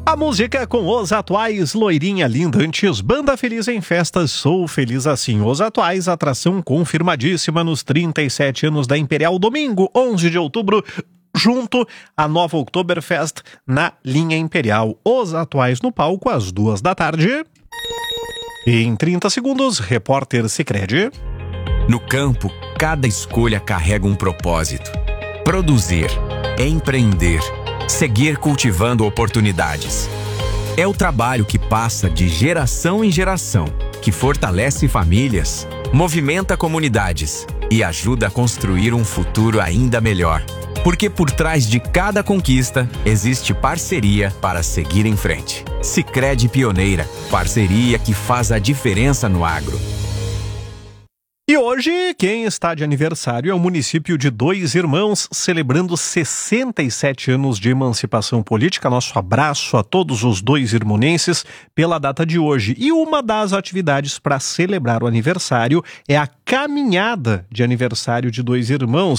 A música com Os Atuais, Loirinha Linda. Antes, Banda Feliz em Festas, Sou Feliz Assim. Os Atuais, atração confirmadíssima nos 37 anos da Imperial. Domingo, 11 de outubro, junto à nova Oktoberfest na linha Imperial. Os Atuais no palco às 14h. Em 30 segundos, repórter Sicredi. No campo, cada escolha carrega um propósito. Produzir, empreender, seguir cultivando oportunidades. É o trabalho que passa de geração em geração, que fortalece famílias, movimenta comunidades e ajuda a construir um futuro ainda melhor. Porque por trás de cada conquista existe parceria para seguir em frente. Sicredi Pioneira, parceria que faz a diferença no agro. E hoje, quem está de aniversário é o município de Dois Irmãos, celebrando 67 anos de emancipação política. Nosso abraço a todos os dois-irmonenses pela data de hoje. E uma das atividades para celebrar o aniversário é a caminhada de aniversário de Dois Irmãos.